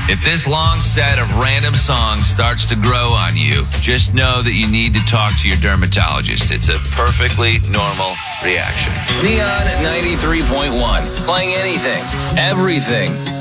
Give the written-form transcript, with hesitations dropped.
If this long set of random songs starts to grow on you, just know that you need to talk to your dermatologist. It's a perfectly normal reaction. Neon at 93.1. Playing anything, everything.